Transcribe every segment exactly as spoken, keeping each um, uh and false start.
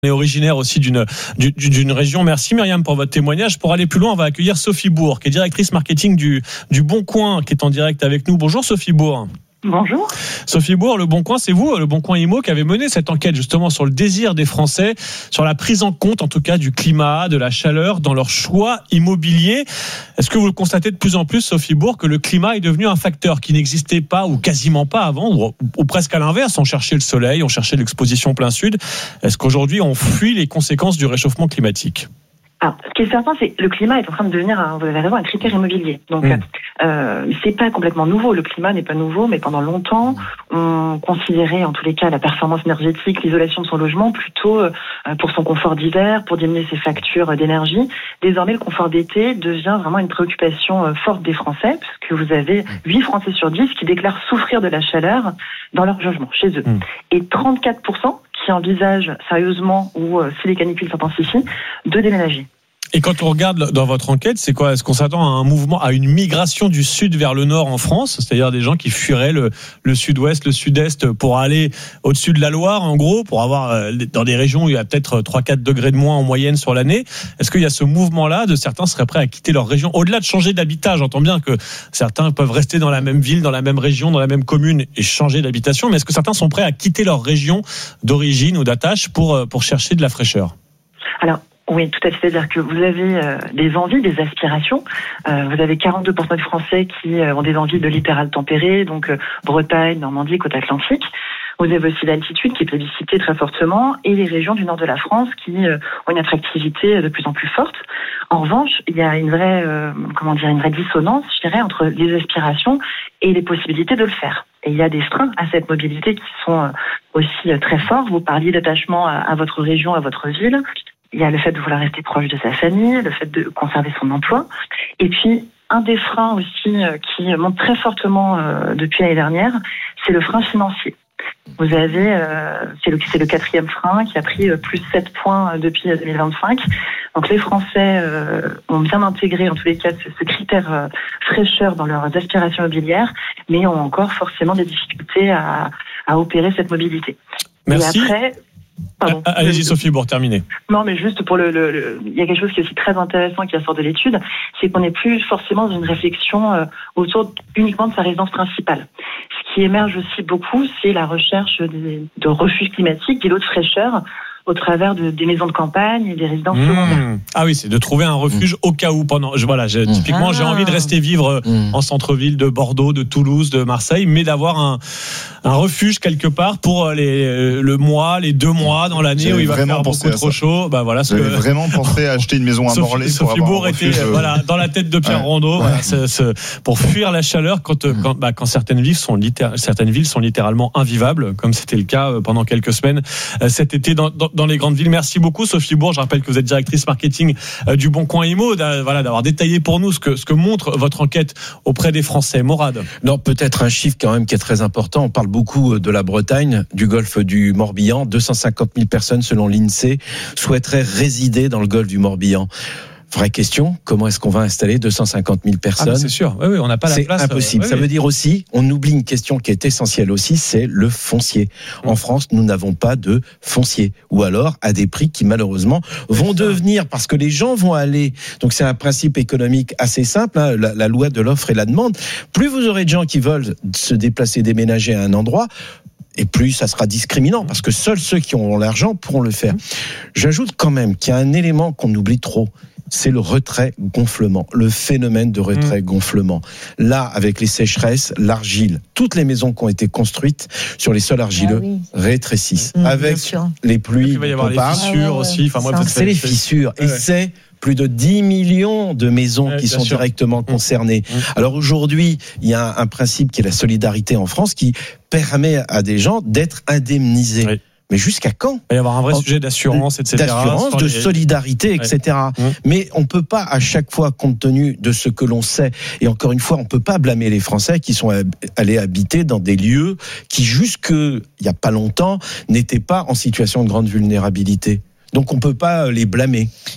On est originaire aussi d'une, d'une, d'une région. Merci Myriam pour votre témoignage. Pour aller plus loin, on va accueillir Sophie Bourg, qui est directrice marketing du, du Bon Coin, qui est en direct avec nous. Bonjour Sophie Bourg. Bonjour. Sophie Bourg, Le Bon Coin, c'est vous, Le Bon Coin Immo, qui avez mené cette enquête justement sur le désir des Français, sur la prise en compte en tout cas du climat, de la chaleur dans leur choix immobilier. Est-ce que vous le constatez de plus en plus, Sophie Bourg, que le climat est devenu un facteur qui n'existait pas ou quasiment pas avant, ou, ou presque à l'inverse, on cherchait le soleil, on cherchait l'exposition plein sud. Est-ce qu'aujourd'hui on fuit les conséquences du réchauffement climatique ? Alors, ce qui est certain, c'est que le climat est en train de devenir, un, vous avez raison, un critère immobilier. Donc, mmh. euh, c'est pas complètement nouveau. Le climat n'est pas nouveau, mais pendant longtemps, on considérait, en tous les cas, la performance énergétique, l'isolation de son logement, plutôt euh, pour son confort d'hiver, pour diminuer ses factures d'énergie. Désormais, le confort d'été devient vraiment une préoccupation euh, forte des Français, puisque vous avez huit Français sur dix qui déclarent souffrir de la chaleur dans leur logement, chez eux. Mmh. Et trente-quatre pour cent qui envisagent sérieusement, ou euh, si les canicules s'intensifient, de déménager. Et quand on regarde dans votre enquête, c'est quoi ? Est-ce qu'on s'attend à un mouvement, à une migration du sud vers le nord en France ? C'est-à-dire des gens qui fuiraient le, le sud-ouest, le sud-est pour aller au-dessus de la Loire, en gros, pour avoir dans des régions où il y a peut-être trois à quatre degrés de moins en moyenne sur l'année. Est-ce qu'il y a ce mouvement-là de certains seraient prêts à quitter leur région ? Au-delà de changer d'habitat, j'entends bien que certains peuvent rester dans la même ville, dans la même région, dans la même commune et changer d'habitation, mais est-ce que certains sont prêts à quitter leur région d'origine ou d'attache pour, pour chercher de la fraîcheur ? Alors, oui, tout à fait. C'est-à-dire que vous avez euh, des envies, des aspirations. Euh, vous avez quarante-deux pour cent de Français qui euh, ont des envies de littoral tempéré, donc euh, Bretagne, Normandie, côte atlantique. Vous avez aussi l'altitude qui est plébiscitée très fortement et les régions du nord de la France qui euh, ont une attractivité de plus en plus forte. En revanche, il y a une vraie, euh, comment dire, une vraie dissonance, je dirais, entre les aspirations et les possibilités de le faire. Et il y a des freins à cette mobilité qui sont euh, aussi euh, très forts. Vous parliez d'attachement à, à votre région, à votre ville. Il y a le fait de vouloir rester proche de sa famille, le fait de conserver son emploi. Et puis, un des freins aussi qui monte très fortement euh, depuis l'année dernière, c'est le frein financier. Vous avez, euh, c'est, le, c'est le quatrième frein qui a pris euh, plus sept points depuis deux mille vingt-cinq. Donc les Français euh, ont bien intégré, en tous les cas, ce, ce critère euh, fraîcheur dans leurs aspirations immobilières, mais ont encore forcément des difficultés à, à opérer cette mobilité. Merci. Et après, Pardon. Allez-y Sophie, pour terminer. Non, mais juste pour le, le, le, il y a quelque chose qui est aussi très intéressant qui ressort de l'étude, c'est qu'on n'est plus forcément dans une réflexion euh, autour uniquement de sa résidence principale. Ce qui émerge aussi beaucoup, c'est la recherche de, de refuges climatiques, d'îlots de fraîcheur, au travers de, des maisons de campagne et des résidences mmh. secondaires. Ah oui, c'est de trouver un refuge mmh. au cas où. Pendant, je, voilà, j'ai, typiquement, ah. j'ai envie de rester vivre mmh. en centre-ville de Bordeaux, de Toulouse, de Marseille, mais d'avoir un, un refuge quelque part pour les, le mois, les deux mois dans l'année J'avais où il va faire beaucoup trop chaud. Bah voilà, ce J'avais que... vraiment pensé à acheter une maison à Morlaix. Sophie Bourg était euh, voilà, dans la tête de Pierre ouais. Rondeau ouais. voilà, c'est, c'est, pour fuir la chaleur quand, mmh. quand, bah, quand certaines, villes sont littér- certaines villes sont littéralement invivables, comme c'était le cas pendant quelques semaines cet été dans, dans, dans les grandes villes. Merci beaucoup Sophie Bourg, je rappelle que vous êtes directrice marketing du Bon Coin Immo, voilà, d'avoir détaillé pour nous ce que, ce que montre votre enquête auprès des Français. Morad. Non, peut-être un chiffre quand même qui est très important. On parle beaucoup de la Bretagne, du golfe du Morbihan. deux cent cinquante mille personnes selon l'INSEE souhaiteraient résider dans le golfe du Morbihan. Vraie question, comment est-ce qu'on va installer deux cent cinquante mille personnes ? Ah, c'est sûr, oui, oui, on n'a pas la c'est place. C'est impossible. Oui, Ça oui. veut dire aussi, on oublie une question qui est essentielle aussi, c'est le foncier. En France, nous n'avons pas de foncier. Ou alors, à des prix qui, malheureusement, vont devenir, parce que les gens vont aller, donc c'est un principe économique assez simple, hein, la, la loi de l'offre et la demande. Plus vous aurez de gens qui veulent se déplacer, déménager à un endroit, et plus ça sera discriminant, parce que seuls ceux qui ont l'argent pourront le faire. J'ajoute quand même qu'il y a un élément qu'on oublie trop, c'est le retrait-gonflement, le phénomène de retrait-gonflement. Là, avec les sécheresses, l'argile, toutes les maisons qui ont été construites sur les sols argileux ah oui. rétrécissent. Mmh, avec les pluies, il va y avoir les fissures ah ouais, aussi. Enfin, moi, c'est les fissures. Et ouais. c'est plus de dix millions de maisons ouais, qui sont sûr. directement concernées. Mmh. Alors aujourd'hui, il y a un, un principe qui est la solidarité en France qui permet à des gens d'être indemnisés. Oui. Mais jusqu'à quand ? Il va y avoir un vrai sujet d'assurance, et cetera. D'assurance, de les... solidarité, et cetera. Ouais. Mais on ne peut pas, à chaque fois, compte tenu de ce que l'on sait, et encore une fois, on ne peut pas blâmer les Français qui sont allés habiter dans des lieux qui, jusque il n'y a pas longtemps, n'étaient pas en situation de grande vulnérabilité. Donc on ne peut pas les blâmer.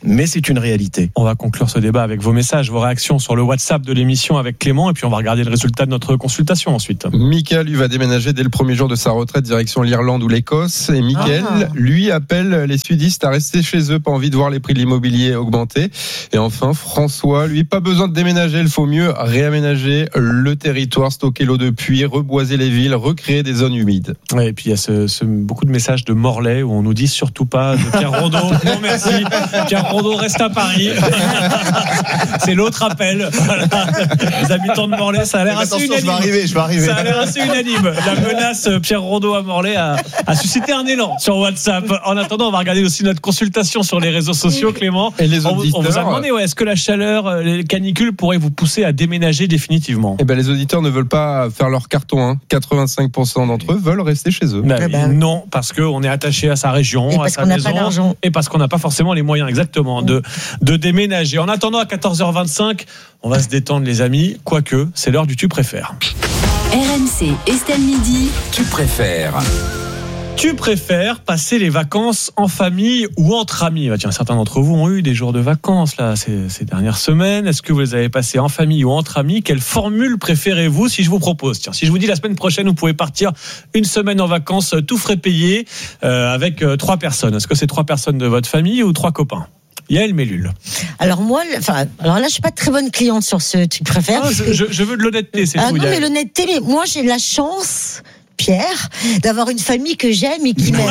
mais c'est une réalité. On va conclure ce débat avec vos messages, vos réactions sur le WhatsApp de l'émission avec Clément, et puis on va regarder le résultat de notre consultation ensuite. Michael, lui, va déménager dès le premier jour de sa retraite, direction l'Irlande ou l'Écosse. Et Michael, ah. lui, appelle les sudistes à rester chez eux, pas envie de voir les prix de l'immobilier augmenter. Et enfin, François, lui, pas besoin de déménager, il faut mieux réaménager le territoire, stocker l'eau de pluie, reboiser les villes, recréer des zones humides. Ouais, et puis il y a ce, ce, beaucoup de messages de Morlaix où on nous dit surtout pas de Pierre Rondeau. Non merci, Pierre Rondeau reste à Paris. C'est l'autre appel. Voilà. Les habitants de Morlaix, ça a l'air assez unanime. Je vais arriver, je vais arriver. Ça a l'air assez unanime. La menace Pierre Rondeau à Morlaix a, a suscité un élan sur WhatsApp. En attendant, on va regarder aussi notre consultation sur les réseaux sociaux, Clément. Et les on, auditeurs, on vous a demandé, ouais, est-ce que la chaleur, les canicules pourraient vous pousser à déménager définitivement? Eh ben, les auditeurs ne veulent pas faire leur carton. Hein. quatre-vingt-cinq pour cent d'entre eux veulent rester chez eux. Bah, bah, non, parce qu'on est attaché à sa région, et à parce sa qu'on n'a maison, pas d'argent. Et parce qu'on n'a pas forcément les moyens, exactement, de, de déménager. En attendant, à quatorze heures vingt-cinq, on va se détendre, les amis. Quoique, c'est l'heure du tu préfères. R M C, Estelle Midi. Tu préfères. Tu préfères passer les vacances en famille ou entre amis? Bah tiens, certains d'entre vous ont eu des jours de vacances là ces, ces dernières semaines. Est-ce que vous les avez passés en famille ou entre amis? Quelle formule préférez-vous? Si je vous propose, tiens, si je vous dis la semaine prochaine, vous pouvez partir une semaine en vacances, tout frais payé, euh, avec euh, trois personnes. Est-ce que c'est trois personnes de votre famille ou trois copains? Yael Mellul. Alors moi, enfin, alors là, je suis pas très bonne cliente sur ce tu préfères. Ah, je, je, je veux de l'honnêteté, c'est ah tout. Non, Yael. mais l'honnêteté, mais moi j'ai la chance, Pierre, d'avoir une famille que j'aime et qui m'aime.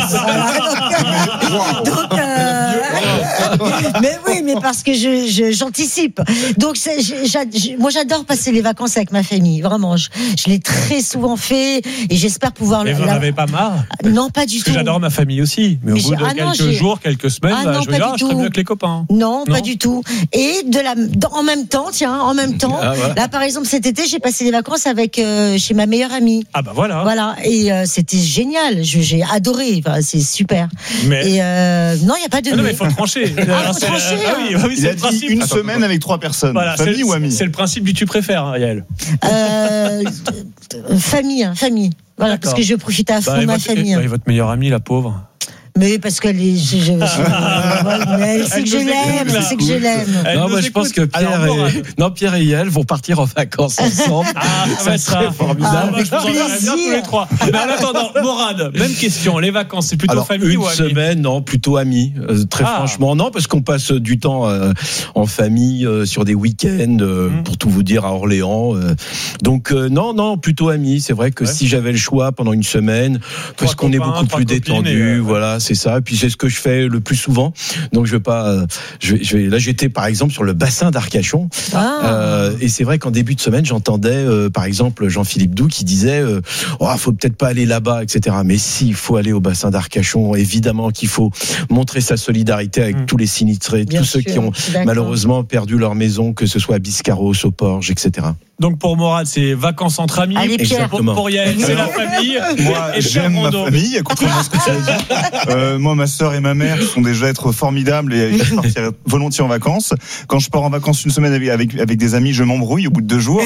Voilà, donc, donc euh, mais oui, mais parce que je, je j'anticipe. Donc c'est, j'a, moi j'adore passer les vacances avec ma famille. Vraiment, je, je l'ai très souvent fait et j'espère pouvoir. Mais vous n'en avez pas marre? Non, pas du parce tout. Que j'adore ma famille aussi, mais, mais au bout de ah quelques non, jours, quelques semaines, ah bah, non, je veux dire, je serais mieux avec les copains. Non, non, pas du tout. Et de la, en même temps, tiens, en même temps, ah, voilà. Là par exemple cet été, j'ai passé les vacances avec euh, chez ma meilleure amie. Ah bah voilà. Voilà. Et euh, c'était génial, je, j'ai adoré, enfin, c'est super. Mais et euh, non, il n'y a pas de. Ah non, mais il faut trancher. Ah, faut trancher. Ah oui, oui, il a dit une Attends, semaine avec trois personnes. Voilà, famille c'est, ou amis? C'est le principe du tu préfères, hein, Yael. Euh, famille, famille. Voilà, D'accord. Parce que je profite à fond bah, de ma votre, famille. Et, et votre meilleure amie, la pauvre? Mais parce qu'elle est, je, je, je, mais elle sait que je l'aime, elle sait que je l'aime. Non, moi je pense que Pierre Alors, et, non, Pierre et Yael vont partir en vacances ensemble. Ah, ça, ça serait formidable. Ah, moi, je vous en bien tous les trois. Mais en attendant, Morad, même question. Les vacances, c'est plutôt Alors, famille ou amis? Une semaine, non, plutôt amis. Euh, très ah. franchement, non, parce qu'on passe du temps euh, en famille euh, sur des week-ends, euh, mmh. pour tout vous dire, à Orléans. Euh, donc euh, non, non, plutôt amis. C'est vrai que ouais. si j'avais le choix pendant une semaine, parce qu'on est beaucoup plus détendu, voilà. C'est ça, et puis c'est ce que je fais le plus souvent. Donc je vais pas, euh, je vais, je vais, là j'étais par exemple sur le bassin d'Arcachon, ah. euh, et c'est vrai qu'en début de semaine j'entendais euh, par exemple Jean-Philippe Doux qui disait, euh, oh faut peut-être pas aller là-bas, et cetera. Mais si, il faut aller au bassin d'Arcachon. Évidemment qu'il faut montrer sa solidarité avec mmh. tous les sinistrés, Bien tous sûr, ceux qui ont malheureusement perdu leur maison, que ce soit à Biscarrosse, au Porge, et cetera. Donc pour Morad, c'est vacances entre amis. Allez, Pierre. Pour, pour Yael, c'est la famille. Moi, et j'aime ma famille. Contrairement à ce que tu as dit. Euh, moi, ma sœur et ma mère sont des êtres formidables et je partirais volontiers en vacances. Quand je pars en vacances une semaine avec, avec, avec des amis, je m'embrouille au bout de deux jours.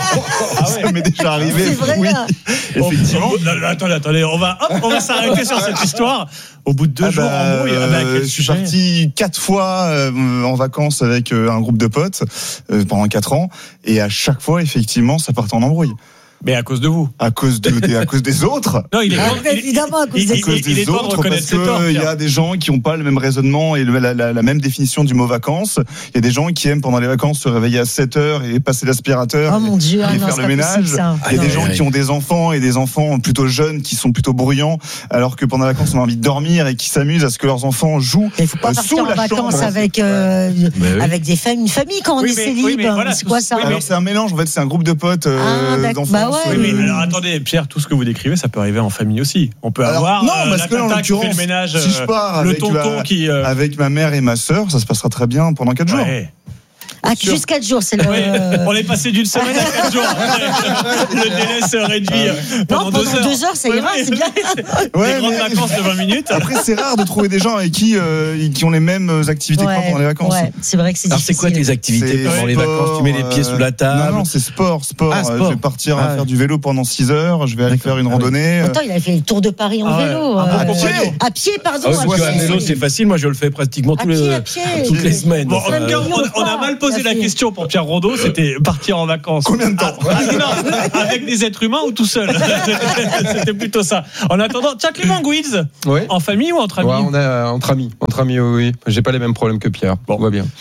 Ah ouais. Ça m'est déjà arrivé. C'est vrai, oui, effectivement. Oh, non, attendez, attendez, on va, hop, on va s'arrêter sur cette histoire. Au bout de deux ah jours, bah, embrouille. Ah bah, je suis parti quatre fois euh, en vacances avec euh, un groupe de potes euh, pendant quatre ans, et à chaque fois, effectivement, ça partait en embrouille. Mais à cause de vous. À cause de, des, à cause des autres. Non, il est ah, il, évidemment à cause il, des, à cause des il autres, parce que il y a des gens qui n'ont pas le même raisonnement et le, la, la, la même définition du mot vacances. Il y a des gens qui aiment pendant les vacances se réveiller à sept heures et passer l'aspirateur oh, mon Dieu, et, ah, et non, faire le ménage. Il y a des gens qui ont des enfants et des enfants plutôt jeunes qui sont plutôt bruyants, alors que pendant les vacances on a envie de dormir et qui s'amusent à ce que leurs enfants jouent. Il ne faut pas partir en vacances avec euh, oui. avec des familles, une famille quand on oui, est célib. Oui, voilà, c'est quoi ça? oui, Alors c'est un mélange. En fait, c'est un groupe de potes euh, ah, d'enfants. Bah ouais, oui, mais alors, attendez, Pierre, tout ce que vous décrivez, ça peut arriver en famille aussi. On peut Alors, avoir non, euh, parce la que là, en tata qui fait le l'occurrence, ménage, si je pars le avec, tonton ma, qui euh... avec ma mère et ma sœur, ça se passera très bien pendant quatre jours. Ouais. Ah, juste quatre jours, c'est le. Oui, on est passé d'une semaine à quatre jours. Le délai se réduit pendant, non, pendant deux heures. deux heures, ça ira, Oui, c'est bien. Ouais, des grandes mais- vacances de vingt minutes. Après, c'est rare de trouver des gens avec qui, euh, qui ont les mêmes activités que moi pendant les vacances. ouais, c'est vrai que c'est Alors, c'est difficile. quoi tes activités C'est pendant les sport, vacances? Tu mets les pieds sous la euh, table? Non, non, c'est sport, sport. Ah, Euh, sport. Je vais partir Ah, faire ouais. du vélo pendant six heures. Je vais aller D'accord. faire une Ah, oui. randonnée. Attends, il a fait le tour de Paris en Ah ouais. vélo. Ah, euh, bon, pied. à pied, pardon. Ah ouais, parce à qu'à pied. vélo, c'est facile. Moi, je le fais pratiquement À tous pied, les, à pied. toutes les semaines. Bon, en Euh, tout cas, on, on a mal posé la question pour Pierre Rondeau, c'était partir en vacances. Combien de temps Ah, non, avec des êtres humains ou tout seul. C'était plutôt ça. En attendant, tiens, Clément Gouiz, Oui. en famille ou entre amis? Ouais, on est euh, entre amis. Entre amis, oui, oui. J'ai pas les mêmes problèmes que Pierre. Bon, on va bien.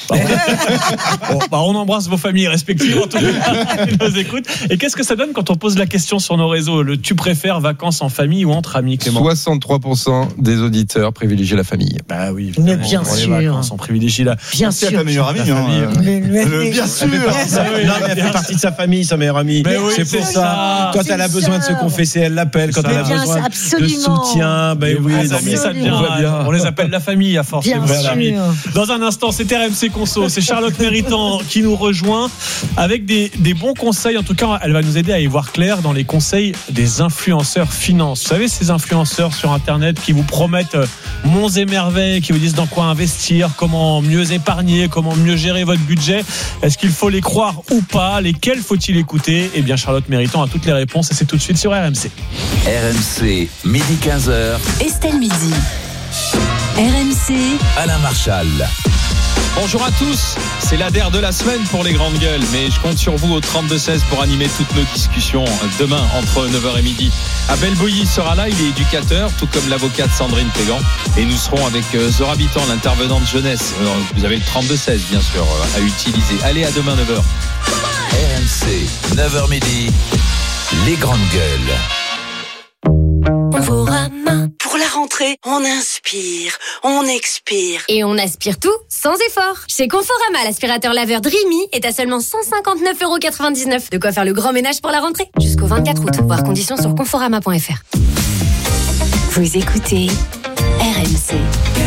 Bon, bah, on embrasse vos familles respectives en tout cas, qui nous écoutent. Et qu'est-ce que ça donne quand on pose la question sur nos réseaux? Le tu préfères vacances en famille ou entre amis, Clément? soixante-trois pour cent des auditeurs privilégient la famille. Bah oui. Mais évidemment, bien dans les sûr. vacances, on privilégie la. Bien Merci à sûr. ta meilleure amie. La hein, famille. euh, Mais- mais- le- mais- Bien sûr. Elle fait partie de sa- Non, mais elle fait partie de sa famille, sa meilleure amie. Mais oui, c'est c'est pour ça. ça. Quand C'est elle a une besoin de se sœur. confesser, elle l'appelle. Quand C'est elle a ça. Bien, besoin de absolument. soutien, ben oui. Les non, amis, mais ça Absolument. devient. on voit bien. On les appelle la famille à force. Bien de sûr. amis. Dans un instant, c'est R M C Conso, c'est Charlotte Méritant qui nous rejoint avec des, des bons conseils. En tout cas, elle va nous aider à y voir clair dans les conseils des influenceurs finance. Vous savez, ces influenceurs sur Internet qui vous promettent euh, monts et merveilles, qui vous disent dans quoi investir, comment mieux épargner, comment mieux gérer votre budget. Est-ce qu'il faut les croire ou pas? Lesquels faut-il écouter? Eh bien, Charlotte Méritant a toutes les réponses et c'est tout de suite sur R M C. R M C, midi quinze heures, Estelle Midi. R M C, Alain Marchal. Bonjour à tous, c'est l'A D R de la semaine pour les grandes gueules, mais je compte sur vous au trente-deux seize pour animer toutes nos discussions demain entre neuf heures et midi. Abel Bouilly sera là, il est éducateur, tout comme l'avocate Sandrine Pégan, et nous serons avec Zora Bitan, l'intervenante jeunesse. Alors, vous avez le trente-deux seize bien sûr à utiliser. Allez, à demain neuf heures. R M C, neuf heures midi, les grandes gueules. Conforama. Pour la rentrée, on inspire, on expire. Et on aspire tout sans effort. Chez Conforama, l'aspirateur laveur Dreamy est à seulement cent cinquante-neuf euros quatre-vingt-dix-neuf. De quoi faire le grand ménage pour la rentrée. Jusqu'au vingt-quatre août. Voir conditions sur conforama point f r. vous écoutez R M C.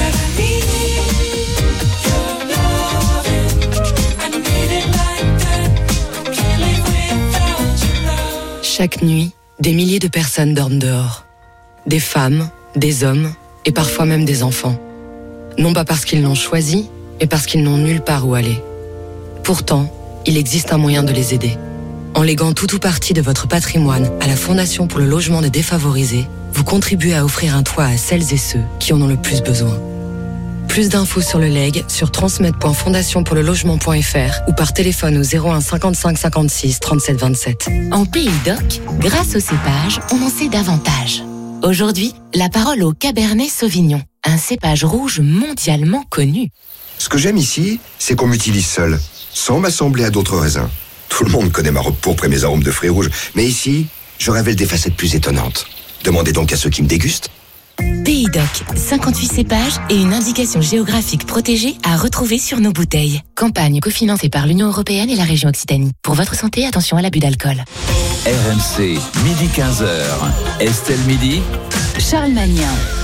Chaque nuit, des milliers de personnes dorment dehors. Des femmes, des hommes et parfois même des enfants. Non pas parce qu'ils l'ont choisi, mais parce qu'ils n'ont nulle part où aller. Pourtant, il existe un moyen de les aider. En léguant tout ou partie de votre patrimoine à la Fondation pour le logement des défavorisés, vous contribuez à offrir un toit à celles et ceux qui en ont le plus besoin. Plus d'infos sur le legs sur transmettre point fondation pour le logement point f r ou par téléphone au zéro un cinquante-cinq cinquante-six trente-sept vingt-sept. En Pays d'Oc, grâce au cépage, on en sait davantage. Aujourd'hui, la parole au Cabernet Sauvignon, un cépage rouge mondialement connu. Ce que j'aime ici, c'est qu'on m'utilise seul, sans m'assembler à d'autres raisins. Tout le monde connaît ma robe pourpre et mes arômes de fruits rouges, mais ici, je révèle des facettes plus étonnantes. Demandez donc à ceux qui me dégustent. Pays d'Oc, cinquante-huit cépages et une indication géographique protégée à retrouver sur nos bouteilles. Campagne cofinancée par l'Union européenne et la région Occitanie. Pour votre santé, attention à l'abus d'alcool. R M C, midi quinze heures, Estelle Midi, Charles Magnin.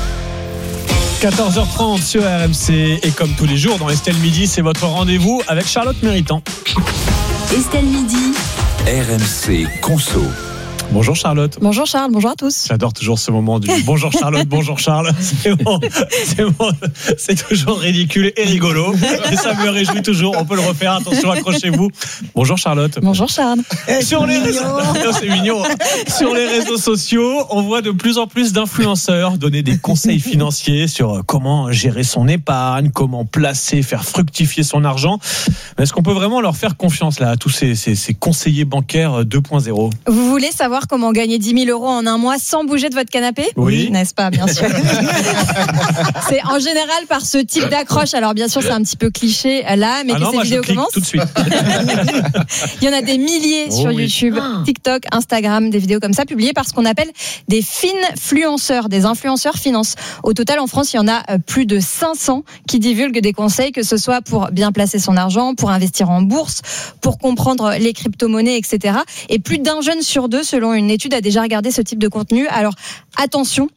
quatorze heures trente sur R M C et comme tous les jours dans Estelle Midi, c'est votre rendez-vous avec Charlotte Méritant. Estelle Midi. R M C Conso. Bonjour Charlotte. Bonjour Charles, bonjour à tous. J'adore toujours ce moment du bonjour Charlotte, bonjour Charles. C'est bon, c'est bon, c'est toujours ridicule et rigolo. Et ça me réjouit toujours. On peut le refaire. Attention, accrochez-vous. Bonjour Charlotte. Bonjour Charles. Sur les réseaux, c'est mignon. Sur les réseaux sociaux, on voit de plus en plus d'influenceurs donner des conseils financiers sur comment gérer son épargne, comment placer, faire fructifier son argent. Mais est-ce qu'on peut vraiment leur faire confiance là à tous ces, ces, ces conseillers bancaires deux point zéro? Vous voulez savoir comment gagner dix mille euros en un mois sans bouger de votre canapé? Oui. N'est-ce pas, bien sûr. C'est en général par ce type d'accroche. Alors bien sûr, c'est un petit peu cliché là, mais Ah que non, ces moi je vidéos clique commencent. tout de suite. Il y en a des milliers Oh sur oui. YouTube, TikTok, Instagram, des vidéos comme ça publiées par ce qu'on appelle des finfluenceurs, des influenceurs finance. Au total, en France, il y en a euh, plus de cinq cents qui divulguent des conseils, que ce soit pour bien placer son argent, pour investir en bourse, pour comprendre les crypto-monnaies, et cetera. Et plus d'un jeune sur deux, selon une étude, a déjà regardé ce type de contenu. Alors attention,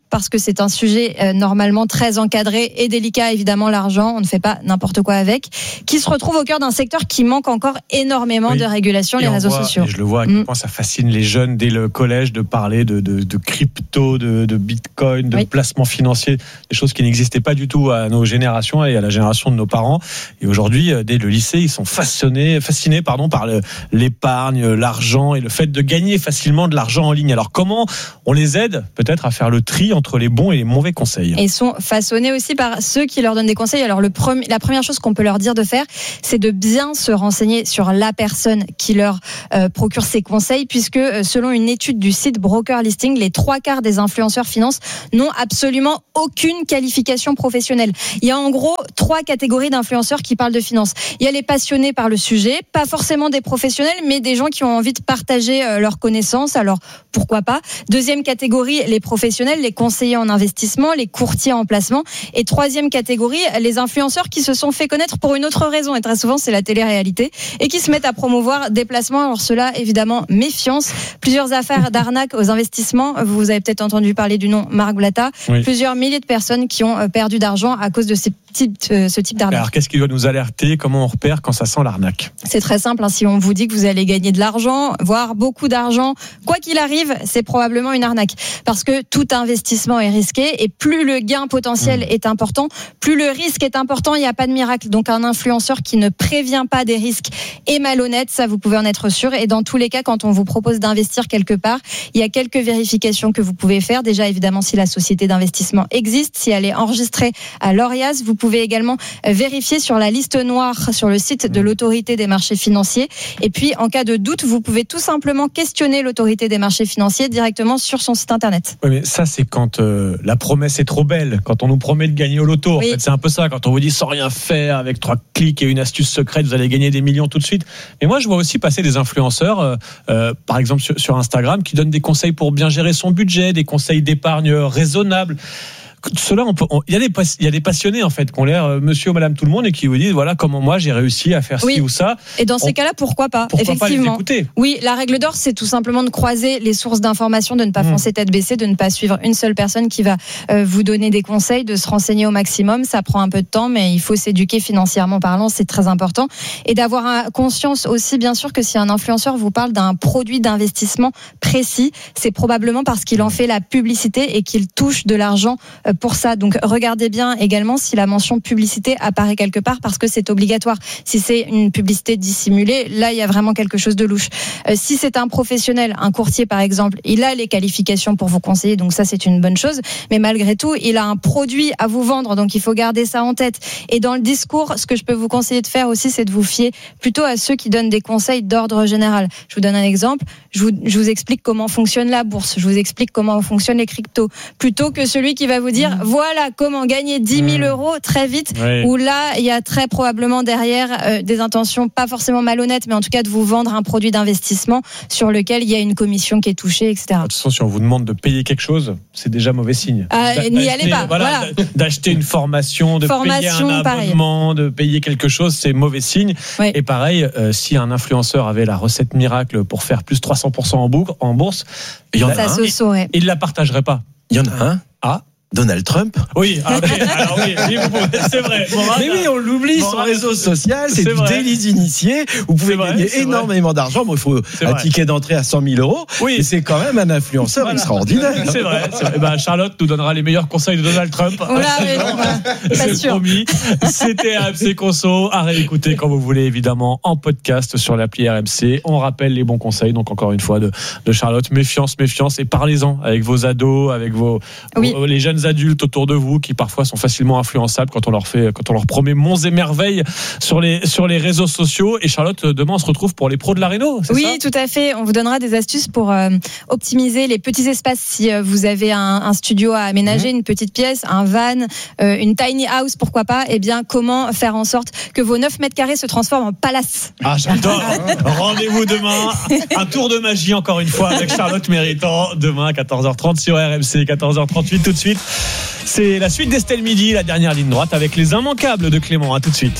parce que c'est un sujet euh, normalement très encadré et délicat, évidemment, l'argent, on ne fait pas n'importe quoi avec, qui se retrouve au cœur d'un secteur qui manque encore énormément Oui. de régulation, Et les on réseaux voit, sociaux. et je le vois à quel Mm. point ça fascine les jeunes dès le collège de parler de, de, de crypto, de, de bitcoin, de Oui. placement financier, des choses qui n'existaient pas du tout à nos générations et à la génération de nos parents. Et aujourd'hui, euh, dès le lycée, ils sont fascinés, fascinés pardon, par le, l'épargne, l'argent et le fait de gagner facilement de l'argent en ligne. Alors comment on les aide peut-être à faire le tri entre les bons et les mauvais conseils? Et ils sont façonnés aussi par ceux qui leur donnent des conseils. Alors le premier, la première chose qu'on peut leur dire de faire, c'est de bien se renseigner sur la personne qui leur euh, procure ces conseils, puisque euh, selon une étude du site Broker Listing, les trois quarts des influenceurs finance n'ont absolument aucune qualification professionnelle. Il y a en gros trois catégories d'influenceurs qui parlent de finance. Il y a les passionnés par le sujet, pas forcément des professionnels, mais des gens qui ont envie de partager euh, leurs connaissances. Alors pourquoi pas. Deuxième catégorie, les professionnels, les conseillers en investissement, les courtiers en placement. Et troisième catégorie, les influenceurs qui se sont fait connaître pour une autre raison, et très souvent c'est la télé-réalité, et qui se mettent à promouvoir des placements. Alors cela, évidemment, méfiance. Plusieurs affaires d'arnaque aux investissements. Vous avez peut-être entendu parler du nom Marc Blatta. Oui. Plusieurs milliers de personnes qui ont perdu d'argent à cause de ces types, euh, ce type d'arnaque. Alors qu'est-ce qui doit nous alerter? Comment on repère quand ça sent l'arnaque? C'est très simple, hein. Si on vous dit que vous allez gagner de l'argent, voire beaucoup d'argent, quoi qu'il arrive, c'est probablement une arnaque. Parce que tout investissement est risqué, et plus le gain potentiel mmh. est important, plus le risque est important, il n'y a pas de miracle. Donc un influenceur qui ne prévient pas des risques est malhonnête, ça vous pouvez en être sûr. Et dans tous les cas, quand on vous propose d'investir quelque part, il y a quelques vérifications que vous pouvez faire. Déjà, évidemment, si la société d'investissement existe, si elle est enregistrée à l'Orias, vous pouvez également vérifier sur la liste noire sur le site de l'autorité des marchés financiers. Et puis, en cas de doute, vous pouvez tout simplement questionner l'autorité des marchés financiers directement sur son site internet. Oui, mais ça, c'est quand euh, la promesse est trop belle, quand on nous promet de gagner au loto. Oui. En fait, c'est un peu ça. Quand on vous dit sans rien faire, avec trois clics et une astuce secrète, vous allez gagner des millions tout de suite. Mais moi, je vois aussi passer des influenceurs, euh, euh, par exemple sur, sur Instagram, qui donnent des conseils pour bien gérer son budget, des conseils d'épargne raisonnables. Cela, on peut, on, il y a des, il y a des passionnés en fait qui ont l'air euh, monsieur ou madame tout le monde et qui vous disent voilà comment moi j'ai réussi à faire oui. ci ou ça. Et dans ces on, cas-là, pourquoi pas? Pourquoi Effectivement. pas les écouter? Oui, la règle d'or, c'est tout simplement de croiser les sources d'informations, de ne pas mmh. foncer tête baissée, de ne pas suivre une seule personne qui va euh, vous donner des conseils, de se renseigner au maximum. Ça prend un peu de temps, mais il faut s'éduquer financièrement parlant, c'est très important. Et d'avoir un, conscience aussi, bien sûr, que si un influenceur vous parle d'un produit d'investissement précis, c'est probablement parce qu'il en fait la publicité et qu'il touche de l'argent euh, pour ça. Donc regardez bien également si la mention publicité apparaît quelque part, parce que c'est obligatoire. Si c'est une publicité dissimulée, là il y a vraiment quelque chose de louche. Euh, si c'est un professionnel, un courtier par exemple, il a les qualifications pour vous conseiller, donc ça c'est une bonne chose, mais malgré tout il a un produit à vous vendre, donc il faut garder ça en tête. Et dans le discours, ce que je peux vous conseiller de faire aussi, c'est de vous fier plutôt à ceux qui donnent des conseils d'ordre général. Je vous donne un exemple, je vous, je vous explique comment fonctionne la bourse, je vous explique comment fonctionnent les cryptos, plutôt que celui qui va vous dire mmh. voilà comment gagner dix mille euros très vite, oui. où là, il y a très probablement derrière euh, des intentions pas forcément malhonnêtes, mais en tout cas de vous vendre un produit d'investissement sur lequel il y a une commission qui est touchée, et cetera. De toute façon, si on vous demande de payer quelque chose, c'est déjà mauvais signe. Euh, n'y allez pas. Voilà, voilà. D'acheter une formation, de formation, payer un abonnement, pareil. De payer quelque chose, c'est mauvais signe. Oui. Et pareil, euh, si un influenceur avait la recette miracle pour faire plus trois cents pour cent en, bourg, en bourse, il y en ça a se un, saurait. Il ne la partagerait pas. Il y en a un. Ah. Donald Trump. Oui, ah, okay. Alors oui, oui c'est vrai. Moral, mais oui, on l'oublie, son réseau social, c'est, c'est du vrai. Délit d'initié. Vous pouvez c'est gagner vrai, énormément vrai. D'argent. Bon, il faut c'est un vrai. Ticket d'entrée à cent mille euros. Oui. Mais c'est quand même un influenceur voilà. extraordinaire. C'est vrai. C'est vrai. Ben, Charlotte nous donnera les meilleurs conseils de Donald Trump. Voilà, mais c'est sûr. Promis. C'était R M C Conso. À réécouter quand vous voulez, évidemment, en podcast sur l'appli R M C. On rappelle les bons conseils, donc encore une fois, de, de Charlotte. Méfiance, méfiance. Et parlez-en avec vos ados, avec vos, oui. vos les jeunes adultes autour de vous qui parfois sont facilement influençables quand on leur fait, quand on leur promet monts et merveilles sur les, sur les réseaux sociaux. Et Charlotte, demain on se retrouve pour les pros de la réno, c'est oui, ça ? Oui, tout à fait. On vous donnera des astuces pour euh, optimiser les petits espaces. Si euh, vous avez un, un studio à aménager, mmh. une petite pièce, un van, euh, une tiny house, pourquoi pas, eh bien, comment faire en sorte que vos neuf mètres carrés se transforment en palace. Ah, j'adore. Rendez-vous demain. Un tour de magie encore une fois avec Charlotte Méritant. Demain à quatorze heures trente sur R M C, quatorze heures trente-huit tout de suite. C'est la suite d'Estelle Midi, la dernière ligne droite avec les immanquables de Clément. À tout de suite.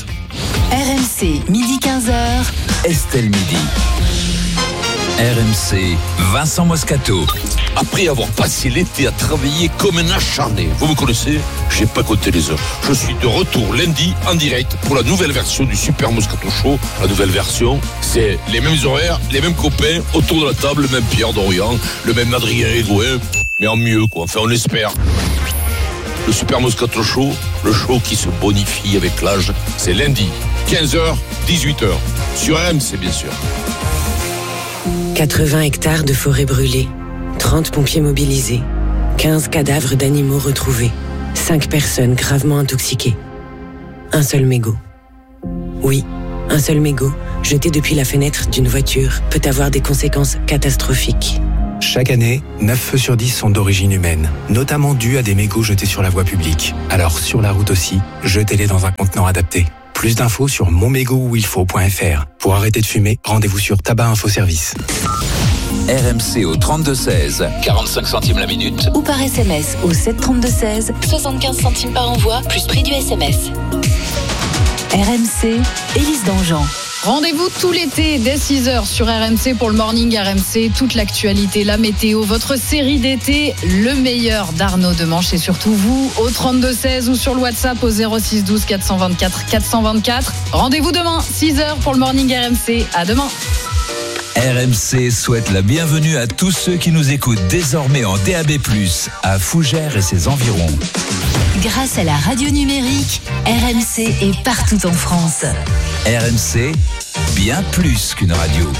R M C, midi quinze heures. Estelle Midi. R M C, Vincent Moscato. après avoir passé l'été à travailler comme un acharné. Vous me connaissez, j'ai pas compté les heures. Je suis de retour lundi en direct pour la nouvelle version du Super Moscato Show. La nouvelle version, c'est les mêmes horaires, les mêmes copains, autour de la table, le même Pierre Dorian, le même Adrien Edouin, mais en mieux quoi, enfin on espère. Le Super Moscato Show, le show qui se bonifie avec l'âge, c'est lundi, quinze heures, dix-huit heures, sur R M C bien sûr. quatre-vingts hectares de forêt brûlée, trente pompiers mobilisés, quinze cadavres d'animaux retrouvés, cinq personnes gravement intoxiquées. Un seul mégot. Oui, un seul mégot, jeté depuis la fenêtre d'une voiture, peut avoir des conséquences catastrophiques. Chaque année, neuf feux sur dix sont d'origine humaine, notamment dus à des mégots jetés sur la voie publique. Alors sur la route aussi, jetez-les dans un contenant adapté. Plus d'infos sur mon mégot où il faut point f r. Pour arrêter de fumer, rendez-vous sur Tabac Info Service. R M C au trente-deux seize, quarante-cinq centimes la minute. Ou par S M S au sept trente-deux seize, soixante-quinze centimes par envoi, plus prix du S M S. R M C, Élise Dangean. Rendez-vous tout l'été dès six heures sur R M C pour le Morning R M C. Toute l'actualité, la météo, votre série d'été, le meilleur d'Arnaud Demanche et surtout vous au trente-deux seize ou sur le WhatsApp au zéro six douze quatre cent vingt-quatre quatre cent vingt-quatre. Rendez-vous demain, six heures pour le Morning R M C. À demain. R M C souhaite la bienvenue à tous ceux qui nous écoutent désormais en D A B plus, à Fougères et ses environs. Grâce à la radio numérique, R M C est partout en France. R M C, bien plus qu'une radio.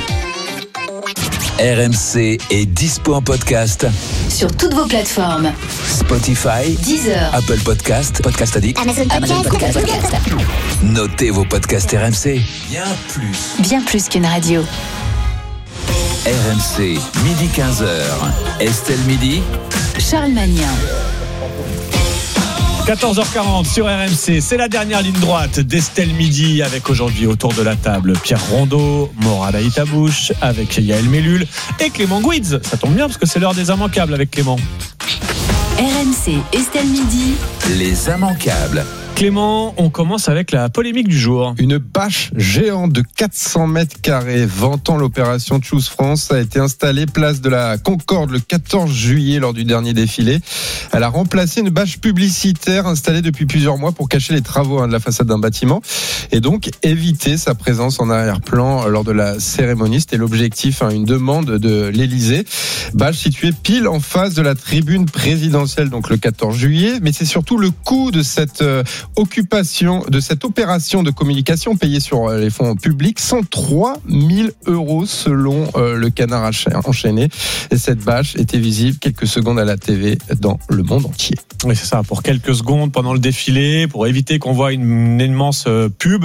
R M C est dispo en podcast sur toutes vos plateformes. Spotify, Deezer, Apple Podcast, Podcast Addict, Amazon Podcast. Podcast. Notez vos podcasts R M C. Bien plus. Bien plus qu'une radio. R M C, midi quinze heures. Estelle Midi. Charles Magnin. quatorze heures quarante sur R M C, c'est la dernière ligne droite d'Estelle Midi avec aujourd'hui autour de la table Pierre Rondeau, Morad Aïtabouche avec Yael Mellul et Clément Gouiz. Ça tombe bien parce que c'est l'heure des immanquables avec Clément. R M C, Estelle Midi. Les immanquables. Clément, on commence avec la polémique du jour. Une bâche géante de quatre cents mètres carrés vantant l'opération Choose France a été installée place de la Concorde le quatorze juillet lors du dernier défilé. Elle a remplacé une bâche publicitaire installée depuis plusieurs mois pour cacher les travaux hein, de la façade d'un bâtiment et donc éviter sa présence en arrière-plan lors de la cérémonie. C'était l'objectif, hein, une demande de l'Élysée. Bâche située pile en face de la tribune présidentielle, donc le quatorze juillet. Mais c'est surtout le coût de cette euh, occupation, de cette opération de communication payée sur les fonds publics, cent trois mille euros selon euh, le Canard enchaîné. Et cette bâche était visible quelques secondes à la T V dans le monde entier. Oui, c'est ça, pour quelques secondes pendant le défilé, pour éviter qu'on voit une, une immense pub.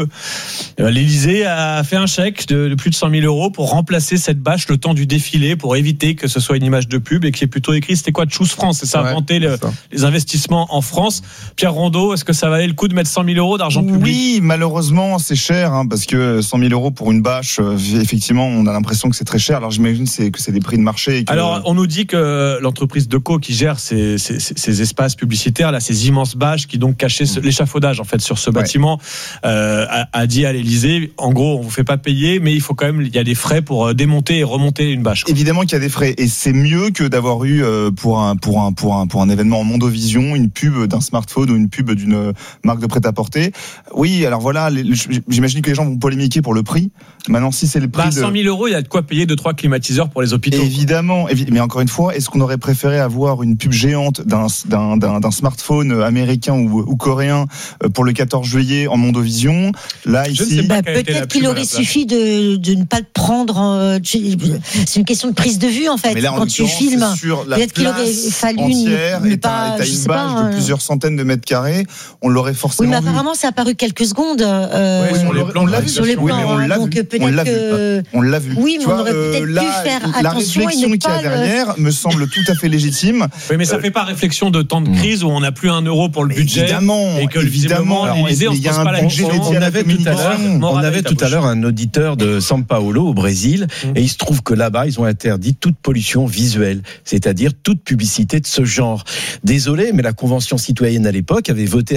L'Élysée a fait un chèque de, de plus de cent mille euros pour remplacer cette bâche le temps du défilé, pour éviter que ce soit une image de pub et qu'il y ait plutôt écrit, c'était quoi, Choose France, c'est ça, ouais, inventer le, ça. les investissements en France. Pierre Rondeau, est-ce que ça valait le coup de mettre cent mille euros d'argent public? Oui, malheureusement, c'est cher, hein, parce que cent mille euros pour une bâche, euh, effectivement, on a l'impression que c'est très cher. Alors j'imagine c'est, que c'est des prix de marché. Et que... Alors, on nous dit que l'entreprise Deco qui gère ces, ces, ces espaces publicitaires, là, ces immenses bâches qui donc cachaient ce, l'échafaudage en fait sur ce ouais. bâtiment, euh, a, a dit à l'Élysée, en gros, on vous fait pas payer, mais il faut quand même, il y a des frais pour démonter et remonter une bâche. Évidemment qu'il y a des frais, et c'est mieux que d'avoir eu euh, pour un pour un pour un pour un événement en Mondovision une pub d'un smartphone ou une pub d'une marque de prêt-à-porter. Oui, alors voilà, les, j'imagine que les gens vont polémiquer pour le prix. Maintenant, si c'est le prix bah, de cent mille euros, il y a de quoi payer deux trois climatiseurs pour les hôpitaux. Évidemment, mais encore une fois, est-ce qu'on aurait préféré avoir une pub géante d'un d'un d'un, d'un smartphone américain ou, ou coréen pour le quatorze juillet en Mondovision? Là, ici, bah, peut-être qu'il aurait suffi de, de ne pas le prendre. C'est une question de prise de vue en fait. Mais là, en quand tu filmes, peut-être qu'il aurait fallu entière, ne pas. T'as une bâche pas, de plusieurs centaines de mètres carrés, on l'aurait forcément. Oui, mais vu. apparemment, ça a paru quelques secondes. Euh, oui, sur les plans, on l'a vu. Sur les plans, oui, mais on l'a donc vu. peut-être on l'a que... vu. On l'a vu. Oui, mais tu on vois, aurait peut-être là, pu faire la attention. La réflexion qu'il y a derrière me semble tout à fait légitime. Oui, mais ça fait pas réflexion de temps de crise où on n'a plus un euro pour le budget. Évidemment, et que évidemment, l'Élysée, on se pose pas la question. On avait tout à l'heure, on avait tout à l'heure un auditeur de São Paulo au Brésil, et il se trouve que là-bas, ils ont interdit toute pollution visuelle, c'est-à-dire toute publicité de ce genre. Désolé, mais la Convention citoyenne à l'époque avait voté à l'unanimité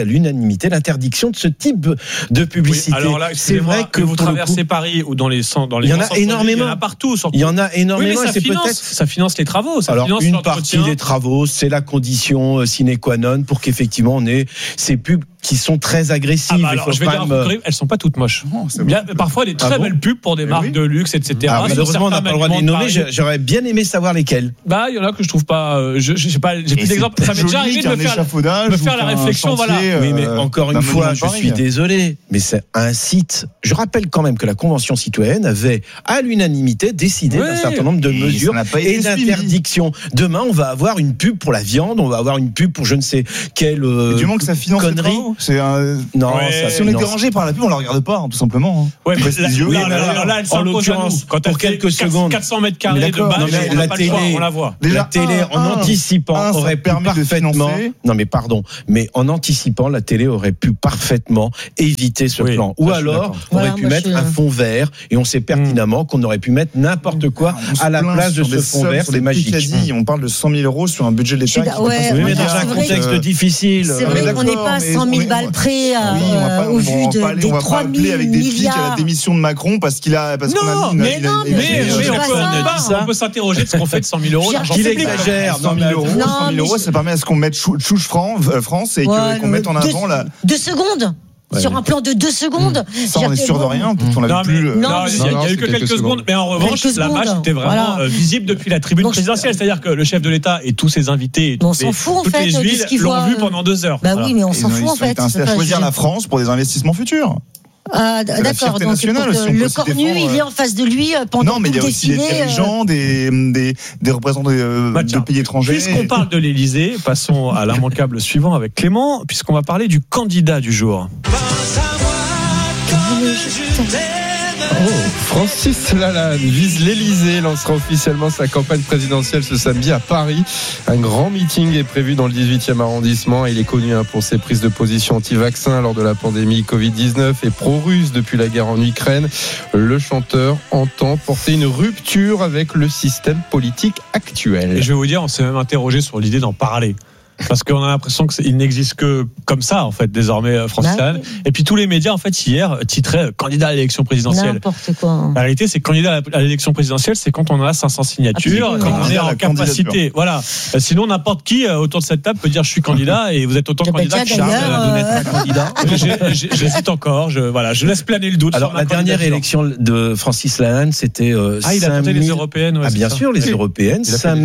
l'unanimité l'interdiction de ce type de publicité. Oui, alors là, c'est vrai que vous traversez coup, Paris ou dans les centres, dans les il y en a énormément. Il y en a partout. Surtout. Il y en a énormément. Oui, mais ça, c'est finance, peut-être... ça finance les travaux. Ça alors finance une partie des travaux, c'est la condition sine qua non pour qu'effectivement on ait ces pubs qui sont très agressives. Ah bah alors, je vais dire, même... elles sont pas toutes moches. Non, il y a parfois des très ah bon belles pubs pour des mais marques oui. de luxe, et cetera. Ah, malheureusement, on n'a pas le droit de les nommer. J'aurais bien aimé savoir lesquelles. Bah, il y en a que je trouve pas. Euh, je, je sais pas. J'ai plus d'exemples. Ça m'est déjà arrivé de me faire, me faire la réflexion. Voilà. Euh, oui, mais encore une fois, je suis désolé, mais c'est un site. Je rappelle quand même que la Convention citoyenne avait, à l'unanimité, décidé d'un certain nombre de mesures et d'interdictions. Demain, on va avoir une pub pour la viande, on va avoir une pub pour je ne sais quelle connerie. Du moment que ça finance les travaux, c'est un. Non, ouais, ça, si on est dérangé par la pub, on la regarde pas, hein, tout simplement. Hein. Ouais, mais là, yeux, oui, là, là, là, là, là, elle en l'occurrence, quand pour quelques secondes, quatre cents mètres carrés de bâche, la télé, on la voit. La télé, en un, anticipant, un, aurait pu parfaitement. Non, mais pardon, mais en anticipant, la télé aurait pu parfaitement éviter ce oui, plan. Ou alors, on aurait voilà, pu mettre un fond vert, et on sait pertinemment mmh. qu'on aurait pu mettre n'importe quoi à la place de ce fond vert. C'est magique. On parle de cent mille euros sur un budget de l'État. Ouais, oui, mais dans un contexte difficile. C'est vrai qu'on n'est pas à cent mille balles près au vu des trois mille avec des pics à la démission de Macron parce qu'il a parce qu'on a mis mais non mais on peut s'interroger de ce qu'on fait de cent mille euros. Il exagère. cent mille euros, cent mille euros, ça permet à ce qu'on mette Chouche France et qu'on mette en avant la deux secondes. Ouais. Sur un plan de deux secondes. Mmh. Ça, on est sûr de rien. On non, plus mais, non, il n'y a, a eu que quelques secondes. Mais en revanche, la bâche était vraiment voilà. visible depuis la tribune Donc, présidentielle. C'est-à-dire que le chef de l'État et tous ses invités, et on toutes, s'en les, fout, en toutes fait, les villes l'ont vu pendant deux heures. Bah voilà. Oui, mais on s'en fout, en fait. C'est à choisir la France pour des investissements futurs. Ah, d'accord, donc nationale, pour que le cornu, il est en face de lui pendant non, mais il y a aussi des dirigeants, des, des, des représentants de, bah, tiens, de pays étrangers. Puisqu'on parle de l'Élysée, passons à l'immanquable suivant avec Clément, puisqu'on va parler du candidat du jour. Oh, Francis Lalanne vise l'Élysée, lancera officiellement sa campagne présidentielle ce samedi à Paris. Un grand meeting est prévu dans le dix-huitième arrondissement. Il est connu hein, pour ses prises de position anti-vaccin lors de la pandémie covid dix-neuf et pro-russe depuis la guerre en Ukraine. Le chanteur entend porter une rupture avec le système politique actuel. Et je vais vous dire, on s'est même interrogé sur l'idée d'en parler. Parce qu'on a l'impression qu'il n'existe que comme ça, en fait, désormais, Francis Lalanne. Et puis tous les médias, en fait, hier, titraient candidat à l'élection présidentielle. N'importe quoi. La réalité, c'est que candidat à l'élection présidentielle, c'est quand on a cinq cents signatures, Absolument. quand on est en capacité. Voilà. Sinon, n'importe qui autour de cette table peut dire je suis candidat et vous êtes autant candidat que Charles euh... candidat. J'hésite encore. Je, voilà, je laisse planer le doute. Alors, la dernière élection de Francis Lalanne, c'était euh, ah, il a tenté les européennes. Ouais, ah, bien sûr, les oui. européennes. cinq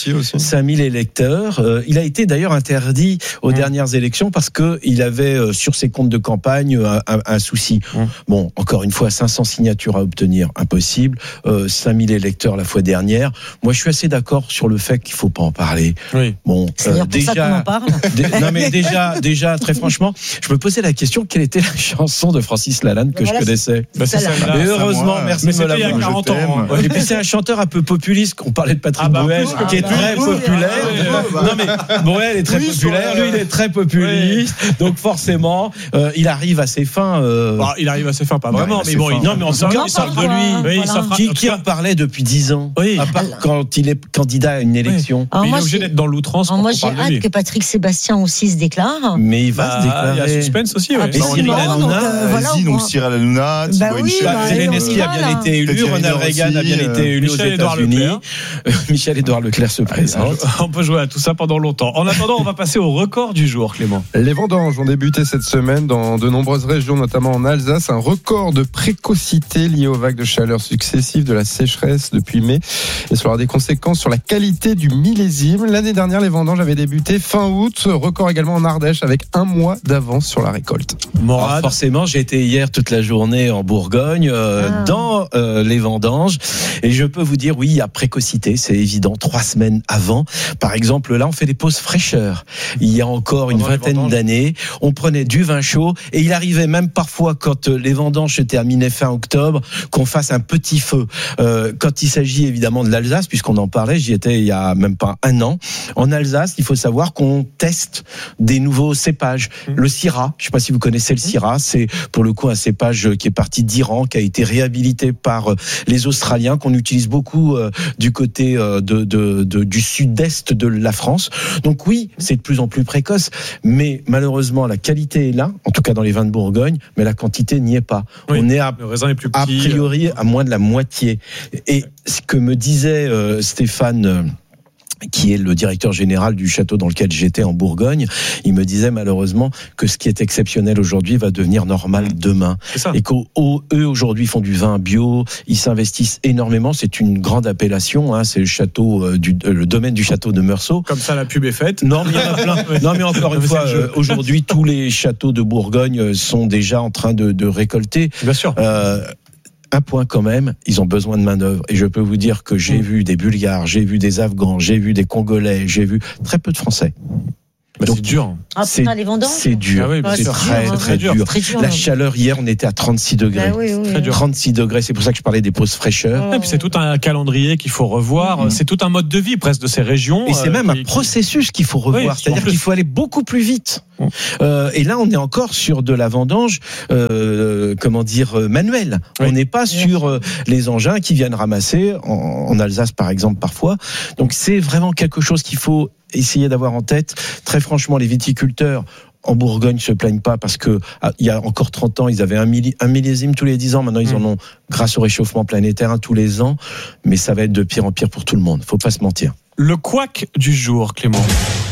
mille électeurs. Euh, il a été d'ailleurs interdit aux mmh. dernières élections parce que il avait euh, sur ses comptes de campagne un, un, un souci. Mmh. Bon, encore une fois, cinq cents signatures à obtenir, impossible. Euh, cinq mille électeurs la fois dernière. Moi, je suis assez d'accord sur le fait qu'il faut pas en parler. Oui. Bon, c'est euh, déjà. Ça qu'on en parle. Dé, non, mais déjà, déjà, très franchement, je me posais la question quelle était la chanson de Francis Lalanne que voilà, je connaissais. Bah, c'est celle-là. Et heureusement, ça, merci mais de me l'avoir. Il y a quarante ans. Ouais. Et puis c'est un chanteur un peu populiste. On parlait de Patrick ah bah, Bruel, ah qui est bah, très oui, populaire. Ah bah, non mais Bruel est très oui, populaire. Lui, il est très populiste. Oui. Donc forcément, euh, il arrive à ses fins. Euh... Bah, il arrive à ses fins, pas vraiment. Ouais, mais bon, il, non, mais on sort de lui. Oui, voilà. Qui, qui en parlait depuis dix ans oui. À part quand il est candidat à une élection. Oui. Il est obligé d'être dans l'outrance. Moi, j'ai hâte que Patrick Sébastien aussi se déclare. Mais il va se déclarer. Il y a suspense aussi. Cyril Hanouna, donc Cyril Hanouna, Thibaut Inchel, Zelensky a bien été élu, Ronald Reagan a bien été élu aux États-Unis. Michel-Édouard Leclerc se présente. On peut jouer à tout ça pendant longtemps. En attendant, on va passer au record du jour, Clément. Les vendanges ont débuté cette semaine dans de nombreuses régions, notamment en Alsace. Un record de précocité lié aux vagues de chaleur successives, de la sécheresse depuis mai. Et cela aura des conséquences sur la qualité du millésime. L'année dernière, les vendanges avaient débuté fin août. Record également en Ardèche avec un mois d'avance sur la récolte. Morad. Forcément, j'ai été hier toute la journée en Bourgogne, euh, ah. dans euh, les vendanges. Et je peux vous dire, oui, il y a précocité, c'est évident, trois semaines avant. Par exemple, là, on fait des pauses fraîcheur. Il y a encore une vingtaine d'années, on prenait du vin chaud et il arrivait même parfois, quand les vendanges se terminaient fin octobre, qu'on fasse un petit feu. Euh, quand il s'agit évidemment de l'Alsace, puisqu'on en parlait, j'y étais il y a même pas un an. En Alsace, il faut savoir qu'on teste des nouveaux cépages. Mmh. Le Syrah, je ne sais pas si vous connaissez le Syrah, c'est pour le coup un cépage qui est parti d'Iran, qui a été réhabilité par les Australiens, qu'on utilise beaucoup euh, du côté euh, de, de, de, du sud-est de la France. Donc oui, oui, c'est de plus en plus précoce, mais malheureusement, la qualité est là, en tout cas dans les vins de Bourgogne, mais la quantité n'y est pas. Oui, on est à, le raisin est plus petit, a priori à moins de la moitié. Et ce que me disait euh, Stéphane, euh, qui est le directeur général du château dans lequel j'étais en Bourgogne, il me disait malheureusement que ce qui est exceptionnel aujourd'hui va devenir normal demain. Et qu'eux aujourd'hui font du vin bio, ils s'investissent énormément. C'est une grande appellation, hein, c'est le château euh, du euh, le domaine du château de Meursault. Comme ça, la pub est faite. Non, mais il y en a plein. Non, mais encore une fois, euh, aujourd'hui, tous les châteaux de Bourgogne sont déjà en train de, de récolter. Bien sûr. Euh, Un point quand même, ils ont besoin de main-d'œuvre. Et je peux vous dire que j'ai mmh. vu des Bulgares, j'ai vu des Afghans, j'ai vu des Congolais, j'ai vu très peu de Français. Bah, donc, c'est dur. Ah, c'est, putain, les vendanges. C'est dur. Ah oui, ouais, c'est, c'est très, dur, très, dur. très dur. La chaleur, hier, on était à trente-six degrés. Bah oui, oui, très dur. trente-six degrés. C'est pour ça que je parlais des pauses fraîcheurs. Oh. Et puis c'est tout un calendrier qu'il faut revoir. Mmh. C'est tout un mode de vie presque de ces régions. Et c'est euh, même qui, un processus qu'il faut revoir. Oui, c'est-à-dire qu'il faut aller beaucoup plus vite. Mmh. Euh, et là, on est encore sur de la vendange, euh, comment dire, manuelle. Oui. On n'est pas sur euh, les engins qui viennent ramasser, en, en Alsace par exemple parfois. Donc c'est vraiment quelque chose qu'il faut essayer d'avoir en tête. Très franchement, les viticulteurs en Bourgogne se plaignent pas parce que ah, il y a encore trente ans, ils avaient un, milli, un millésime tous les dix ans. Maintenant, ils mmh. en ont, grâce au réchauffement planétaire, un tous les ans. Mais ça va être de pire en pire pour tout le monde. Faut pas se mentir. Le couac du jour, Clément.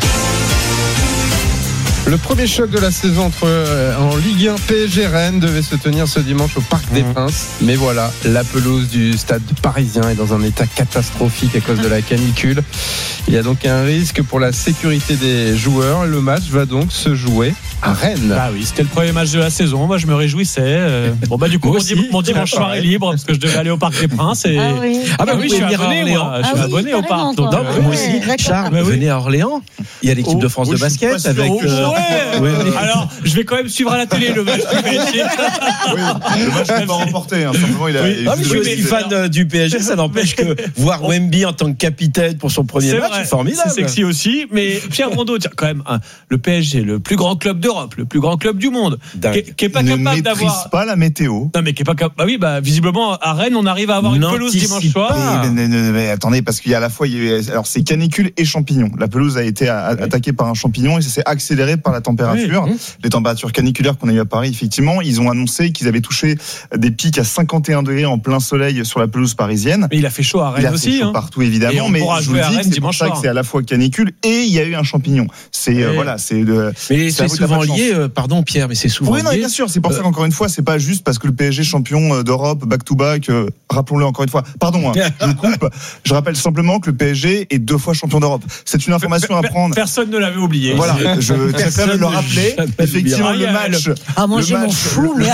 Le premier choc de la saison entre, euh, en Ligue un, P S G Rennes devait se tenir ce dimanche au Parc mmh. des Princes. Mais voilà, la pelouse du stade parisien est dans un état catastrophique à cause de la canicule. Il y a donc un risque pour la sécurité des joueurs. Le match va donc se jouer à Rennes. Ah oui, c'était le premier match de la saison. Moi, je me réjouissais. Bon, bah, du coup, mon, dim- mon dimanche soir est libre parce que je devais aller au Parc des Princes. Et... Ah oui, ah bah oui, je suis abonné, moi. Je suis abonné au Parc. Donc, non, moi aussi. Ouais, Charles, bah, oui. venez à Orléans. Il y a l'équipe oh, de France oh, de basket avec. Oh, euh... ouais. Ouais, ouais. Alors, je vais quand même suivre à la télé le match du P S G. Oui, le match n'est pas remporté. Hein. Simplement, il a. Oui. Ah, mais je suis aussi fan de, du P S G. Ça n'empêche que voir Wemby en tant que capitaine pour son premier c'est match, vrai, c'est formidable. C'est sexy aussi. Mais Pierre Rondeau, tiens, quand même, hein, le P S G, le plus grand club d'Europe, le plus grand club du monde, qui, qui est pas ne capable d'avoir. Ne maîtrise pas la météo. Non, mais qui est pas capable. Bah oui, bah visiblement à Rennes, on arrive à avoir une pelouse dimanche soir. Mais, mais, mais, mais attendez, parce qu'il y a à la fois, il y a, alors c'est canicule et champignons. La pelouse a été a, oui. attaquée par un champignon et ça s'est accéléré par la température. Oui. Les températures caniculaires qu'on a eu à Paris, effectivement, ils ont annoncé qu'ils avaient touché des pics à cinquante et un degrés en plein soleil sur la pelouse parisienne. Mais il a fait chaud à Rennes il a aussi. Fait chaud hein. partout évidemment. Et on mais pourra je jouer vous à dis Rennes c'est dimanche pour ça soir. que c'est à la fois canicule et il y a eu un champignon. C'est et... euh, voilà, c'est de. Mais c'est, c'est souvent lié. Euh, pardon Pierre, mais c'est souvent oui, lié. Oui, non, bien sûr. C'est pour euh... ça qu'encore une fois, c'est pas juste parce que le P S G champion d'Europe, back to back. Euh, rappelons-le encore une fois. Pardon, hein, je coupe. Je rappelle simplement que le P S G est deux fois champion d'Europe. C'est une information à prendre. Personne ne l'avait oublié. Voilà, je tiens à le rappeler. Effectivement, le match. Ah, moi, je m'en fous, mais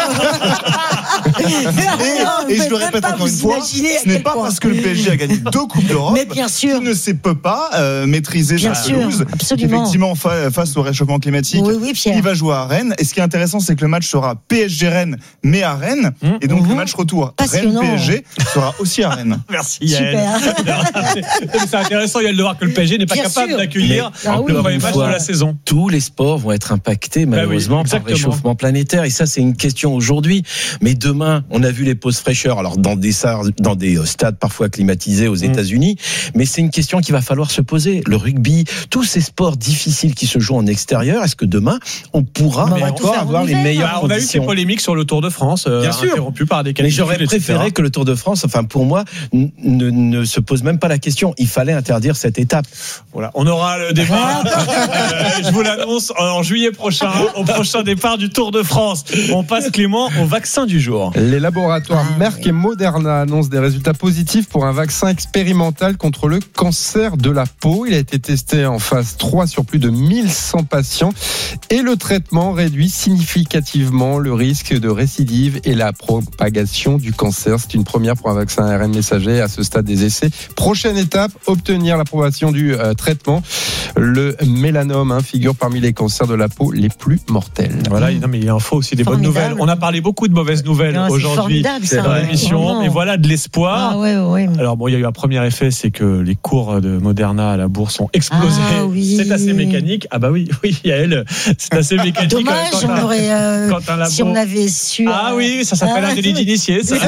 et, et je le répète encore une fois, ce n'est pas parce que le P S G a gagné deux coupes d'Europe qu'il ne sait peut pas euh, maîtriser bien sa sûr, pelouse. Absolument. Effectivement, fa- face au réchauffement climatique, oui, oui, il va jouer à Rennes. Et ce qui est intéressant, c'est que le match sera P S G Rennes, mais à Rennes. Mmh. Et donc mmh. le match retour Rennes-P S G sera aussi à Rennes. Merci Yael. C'est intéressant Yael de voir que le P S G n'est pas bien capable sûr. d'accueillir mais, le premier match de la saison. Tous les sports vont être impactés malheureusement bah oui, par le réchauffement planétaire. Et ça, c'est une question aujourd'hui. Mais demain, on a vu les pauses fraîcheurs. Alors dans des dans des stades parfois climatisés aux mmh. États-Unis, mais c'est une question qu'il va falloir se poser. Le rugby, tous ces sports difficiles qui se jouent en extérieur, est-ce que demain on pourra bah, encore avoir les meilleures bah, on conditions? On a eu ces polémiques sur le Tour de France, euh, bien sûr, interrompues par des mais j'aurais préféré et cetera que le Tour de France, enfin pour moi, n- ne, ne se pose même pas la question. Il fallait interdire cette étape. Voilà, on aura le débat. euh, je vous l'annonce en juillet prochain, au prochain départ du Tour de France. On passe Clément au vaccin du jour. Les laboratoires Merck et Moderna annoncent des résultats positifs pour un vaccin expérimental contre le cancer de la peau. Il a été testé en phase trois sur plus de mille cent patients et le traitement réduit significativement le risque de récidive et la propagation du cancer. C'est une première pour un vaccin A R N messager à ce stade des essais. Prochaine étape, obtenir l'approbation du euh, traitement. Le mélanome hein, figure parmi les cancers de la peau les plus mortels. Voilà, non, mais il en faut aussi des formidable. bonnes nouvelles. On a parlé beaucoup de mauvaises nouvelles non, aujourd'hui dans l'émission, mais voilà de l'espoir. Ah, ouais, ouais. Alors bon, il y a eu un premier effet, c'est que les cours de Moderna à la bourse ont explosé. Ah, oui. C'est assez mécanique. Ah bah oui, oui, Yael, C'est assez mécanique. Dommage, quand on un- aurait, euh, quand un labo- si on avait su. Ah euh, oui, ça s'appelle ah, un délit d'initié. Ça.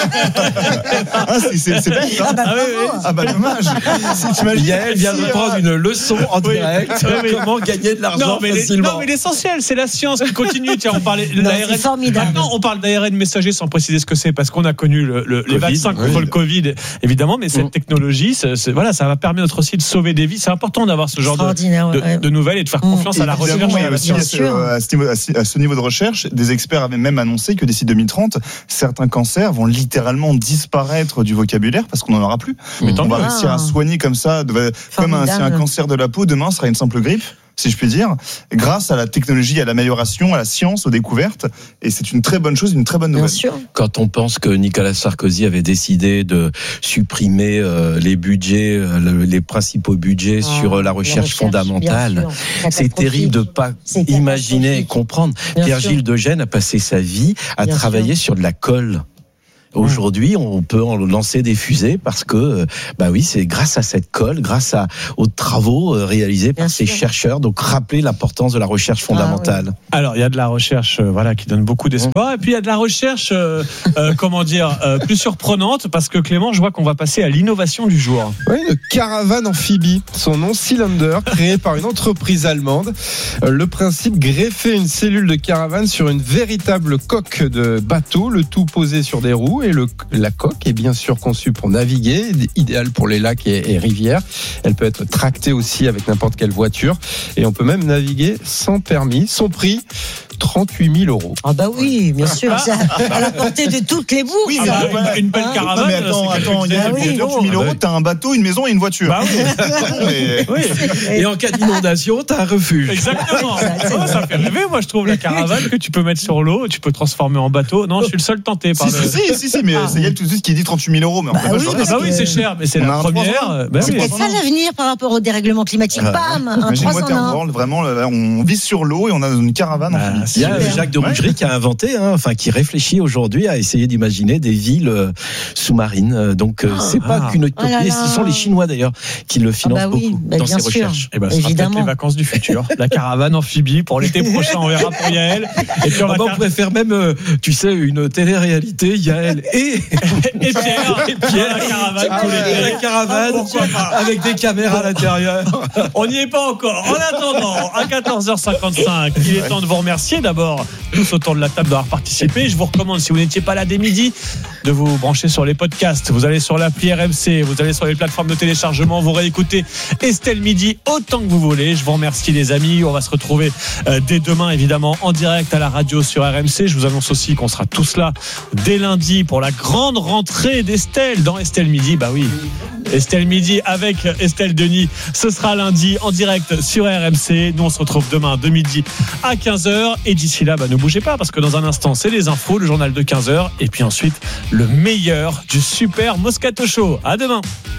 Ah, c'est, c'est, c'est bête, hein. Ah bah, Ah oui, bravo. oui. Ah bah dommage. Si tu m'as dit- Yael vient de si, prendre euh, une leçon en Oui. direct. Oui, oui. Comment gagner de l'argent Non mais, les- facilement. non mais l'essentiel c'est la science qui continue. Tiens, on parlait de Non, l'A R N. c'est formidable. Maintenant on parle d'A R N messager sans préciser ce que c'est parce qu'on a connu le, le- les Covid, vaccins contre oui. le Covid évidemment, mais cette Mm. technologie, c'est, c'est- voilà, ça va permettre aussi de sauver des vies. C'est important d'avoir ce genre de, Extraordinaire, de, ouais. de nouvelles et de faire Mm. confiance à la recherche. Évidemment, et à et la aussi bien à science. ce, sûr. à ce niveau, à ce- à ce niveau de recherche, des experts avaient même annoncé que d'ici deux mille trente, certains cancers vont littéralement disparaître du vocabulaire parce qu'on n'en aura plus. Mais on tant va mieux. réussir à soigner comme ça, de- comme un, si un Formidable. cancer de la peau demain sera une simple grippe, si je puis dire, grâce à la technologie, à l'amélioration, à la science, aux découvertes. Et c'est une très bonne chose, une très bonne Bien nouvelle. sûr. Quand on pense que Nicolas Sarkozy avait décidé de supprimer euh, les budgets, euh, le- les principaux budgets Ah, sur euh, la la recherche recherche, fondamentale, bien sûr. c'est terrible de pas C'est imaginer et catastrophique. comprendre. Bien Pierre-Gilles sûr. Degène a passé sa vie à Bien travailler sûr. sur de la colle. Aujourd'hui, on peut en lancer des fusées parce que, euh, bah oui, c'est grâce à cette colle, grâce à, aux travaux euh, réalisés par Bien ces sûr. chercheurs. Donc, rappeler l'importance de la recherche fondamentale. Alors, il y a de la recherche, euh, voilà, qui donne beaucoup d'espoir. Et puis, il y a de la recherche, euh, euh, comment dire, euh, plus surprenante, parce que Clément, je vois qu'on va passer à l'innovation du jour. Oui, une caravane amphibie. Son nom, Cylinder, créé par une entreprise allemande. Euh, Le principe, greffer une cellule de caravane sur une véritable coque de bateau, le tout posé sur des roues. Et le, la coque est bien sûr conçue pour naviguer, idéale pour les lacs et, et rivières. Elle peut être tractée aussi avec n'importe quelle voiture. Et on peut même naviguer sans permis. Son prix, trente-huit mille euros. Ah bah oui, bien sûr, ça, à la portée de toutes les bourses. Oui, Ah mais bah, ouais. une, une belle Hein caravane. Non, mais attends, c'est attends, il y a quelques oui, dizaines trente-huit d'euros. mille euros, t'as un bateau, une maison et une voiture. Bah oui. Mais- Oui. Et en cas d'inondation, t'as un refuge. Exactement. C'est Oh, vrai. ça fait rêver, moi, je trouve, la caravane que tu peux mettre sur l'eau, tu peux transformer en bateau. Non, je suis le seul tenté par Si, le. si, si, si, si, mais Ah. c'est Yael tout de suite qui dit trente-huit mille euros. Mais en Bah fait, moi, oui, je Ah reste- bah parce oui, que- c'est cher, mais c'est On a la un trois première. cents. Bah C'est oui. peut-être ça l'avenir par rapport au dérèglement climatique. Ah. Bam, un Imagine trois cents un. Waterworld, vraiment, là, on vit sur l'eau et on a une caravane. Ah, en Il y a Super. Jacques de Rougerie qui a inventé, hein, enfin qui réfléchit aujourd'hui à essayer d'imaginer des villes euh, sous-marines. Euh, Donc euh, c'est pas Ah. qu'une utopie. Oh là là. Ce sont les Chinois d'ailleurs qui le financent Ah bah oui, beaucoup bah dans bien ces sûr. recherches. Eh ben, ce sera peut-être Évidemment. les vacances du futur. La caravane amphibie pour l'été prochain, on verra pour Yael. Et puis on Ah va bah, on faire- pourrait faire même, euh, tu sais, une télé-réalité, Yael et, Et Pierre, et Pierre, la caravane Ah tous ouais, les la deux. caravane Ah, pourquoi pas. avec des caméras à l'intérieur. On n'y est pas encore. En attendant, à quatorze heures cinquante-cinq, il est temps de vous remercier d'abord tous autour de la table d'avoir participé. Je vous recommande, si vous n'étiez pas là dès midi, de vous brancher sur les podcasts. Vous allez sur l'appli R M C, vous allez sur les plateformes de téléchargement, vous réécoutez Estelle Midi autant que vous voulez. Je vous remercie les amis. On va se retrouver euh, dès demain évidemment en direct à la radio sur R M C. Je vous annonce aussi qu'on sera tous là dès lundi pour la grande rentrée d'Estelle dans Estelle Midi. Bah oui. Estelle Midi avec Estelle Denis. Ce sera lundi en direct sur R M C. Nous, on se retrouve demain de midi à quinze heures. Et d'ici là, bah, ne bougez pas parce que dans un instant, c'est les infos, le journal de quinze heures. Et puis ensuite, le meilleur du super Moscato Show. À demain.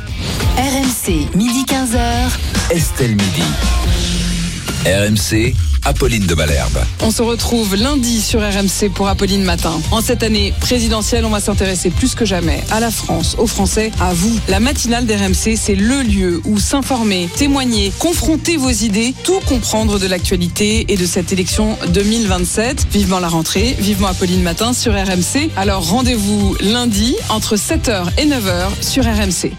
R M C, midi quinze heures. Estelle Midi. R M C, Apolline de Malherbe. On se retrouve lundi sur R M C pour Apolline Matin. En cette année présidentielle, on va s'intéresser plus que jamais à la France, aux Français, à vous. La matinale d'R M C, c'est le lieu où s'informer, témoigner, confronter vos idées, tout comprendre de l'actualité et de cette élection deux mille vingt-sept. Vivement la rentrée, vivement Apolline Matin sur R M C. Alors rendez-vous lundi entre sept heures et neuf heures sur R M C.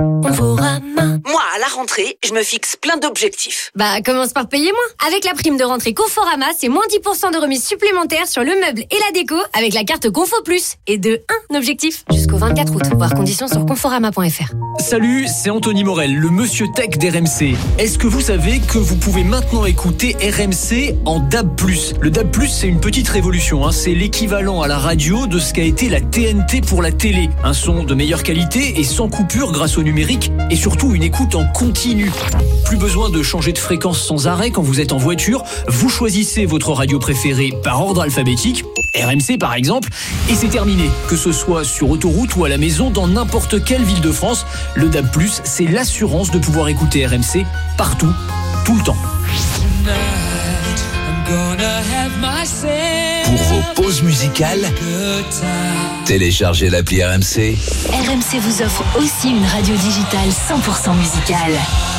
Moi, à la rentrée, je me fixe plein d'objectifs. Bah, commence par payer moins. Avec la prime de rentrée Conforama, c'est moins dix pour cent de remise supplémentaire sur le meuble et la déco avec la carte Confo Plus. Et de un objectif jusqu'au vingt-quatre août. Voir conditions sur conforama point f r. Salut, c'est Anthony Morel, le monsieur tech d'R M C. Est-ce que vous savez que vous pouvez maintenant écouter R M C en D A B plus? Le D A B plus, c'est une petite révolution, hein. C'est l'équivalent à la radio de ce qu'a été la T N T pour la télé. Un son de meilleure qualité et sans coupure grâce au numérique et surtout une écoute en continu. Plus besoin de changer de fréquence sans arrêt quand vous êtes en voiture. Vous choisissez votre radio préférée par ordre alphabétique, R M C par exemple, et c'est terminé. Que ce soit sur autoroute ou à la maison, dans n'importe quelle ville de France, le D A B plus, c'est l'assurance de pouvoir écouter R M C partout, tout le temps. Pour vos pauses musicales, téléchargez l'appli R M C. R M C vous offre aussi une radio digitale cent pour cent musicale.